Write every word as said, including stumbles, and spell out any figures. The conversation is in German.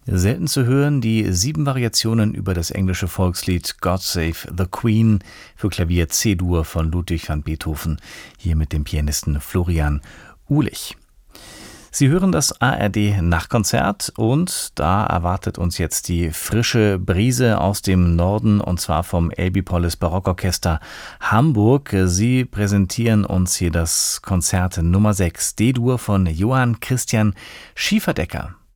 Selten zu hören die sieben Variationen über das englische Volkslied God Save the Queen für Klavier C-Dur von Ludwig van Beethoven, hier mit dem Pianisten Florian Uhlich. Sie hören das A R D-Nachtkonzert und da erwartet uns jetzt die frische Brise aus dem Norden und zwar vom Elbipolis Barockorchester Hamburg. Sie präsentieren uns hier das Konzert Nummer sechs D-Dur von Johann Christian Schieferdecker.